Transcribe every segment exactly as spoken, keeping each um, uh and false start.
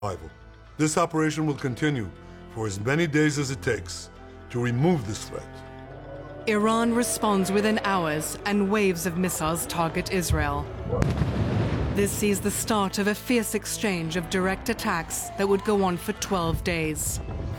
This operation will continue for as many days as it takes to remove this threat. Iran responds within hours, and waves of missiles target Israel. This sees the start of a fierce exchange of direct attacks that would go on for twelve days.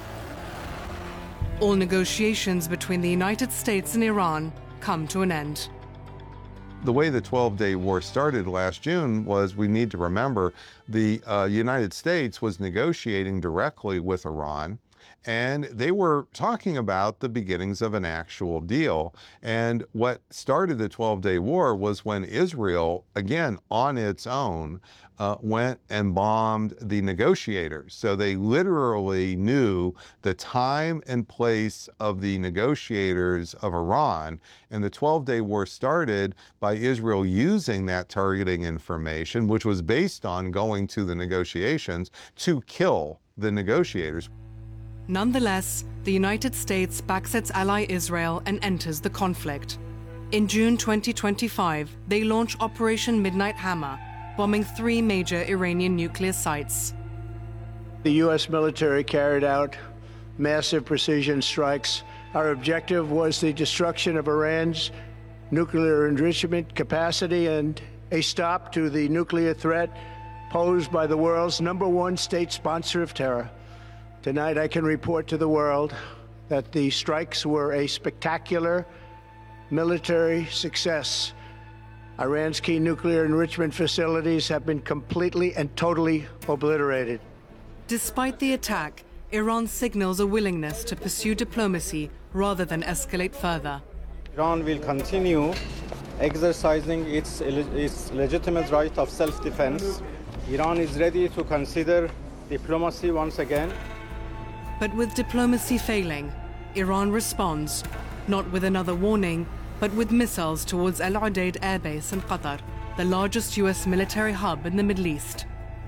All negotiations between the United States and Iran come to an end. The way the twelve-day war started last June was, we need to remember, the uh, United States was negotiating directly with Iran, and they were talking about the beginnings of an actual deal. And what started the twelve-day war was when Israel, again, on its own, uh, went and bombed the negotiators. So they literally knew the time and place of the negotiators of Iran. And the twelve-day war started by Israel using that targeting information, which was based on going to the negotiations, to kill the negotiators. Nonetheless, the United States backs its ally Israel and enters the conflict. In June twenty twenty-five, they launch Operation Midnight Hammer, bombing three major Iranian nuclear sites. The U S military carried out massive precision strikes. Our objective was the destruction of Iran's nuclear enrichment capacity and a stop to the nuclear threat posed by the world's number one state sponsor of terror. Tonight, I can report to the world that the strikes were a spectacular military success. Iran's key nuclear enrichment facilities have been completely and totally obliterated. Despite the attack, Iran signals a willingness to pursue diplomacy rather than escalate further. Iran will continue exercising its, its legitimate right of self-defense. Iran is ready to consider diplomacy once again. But with diplomacy failing, Iran responds, not with another warning, but with missiles towards Al Udeid Air Base in Qatar, the largest U S military hub in the Middle East.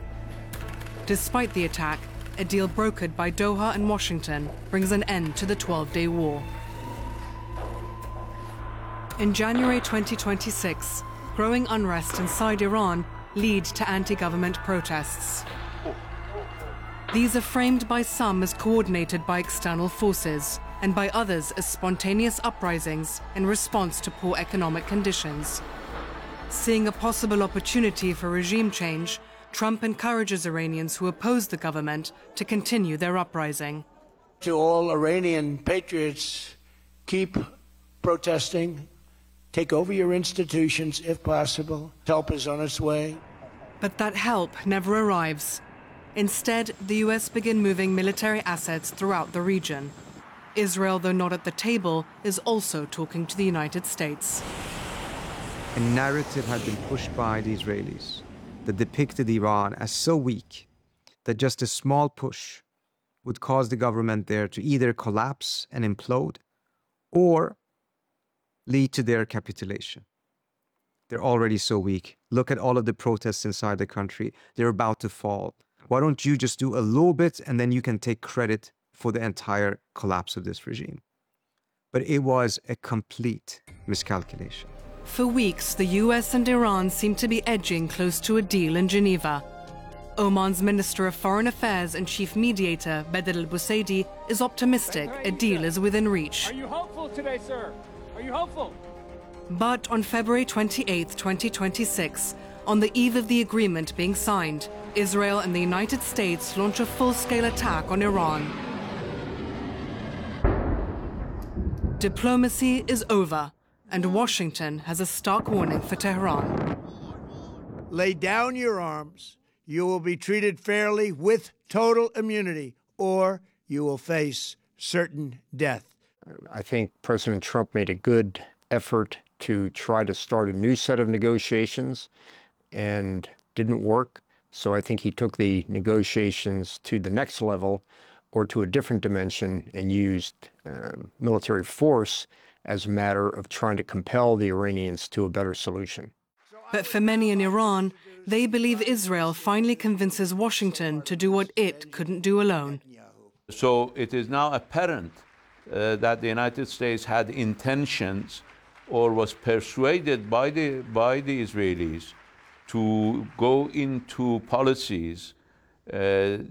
Despite the attack, a deal brokered by Doha and Washington brings an end to the twelve-day war. In January twenty twenty-six, growing unrest inside Iran lead to anti-government protests. These are framed by some as coordinated by external forces, and by others as spontaneous uprisings in response to poor economic conditions. Seeing a possible opportunity for regime change, Trump encourages Iranians who oppose the government to continue their uprising. To all Iranian patriots, keep protesting, take over your institutions if possible. Help is on its way. But that help never arrives. Instead, the U S begin moving military assets throughout the region. Israel, though not at the table, is also talking to the United States. A narrative had been pushed by the Israelis that depicted Iran as so weak that just a small push would cause the government there to either collapse and implode or lead to their capitulation. They're already so weak. Look at all of the protests inside the country. They're about to fall. Why don't you just do a little bit and then you can take credit for the entire collapse of this regime? But it was a complete miscalculation. For weeks, the U S and Iran seem to be edging close to a deal in Geneva. Oman's Minister of Foreign Affairs and Chief Mediator, Bedr al-Busaidi, is optimistic a deal is within reach. Are you hopeful today, sir? Are you hopeful? But on February twenty-eighth, twenty twenty-six, on the eve of the agreement being signed, Israel and the United States launch a full-scale attack on Iran. Diplomacy is over, and Washington has a stark warning for Tehran. Lay down your arms. You will be treated fairly with total immunity, or you will face certain death. I think President Trump made a good effort to try to start a new set of negotiations and didn't work. So I think he took the negotiations to the next level or to a different dimension and used uh, military force as a matter of trying to compel the Iranians to a better solution. But for many in Iran, they believe Israel finally convinces Washington to do what it couldn't do alone. So it is now apparent uh, that the United States had intentions or was persuaded by the, by the Israelis to go into policies uh,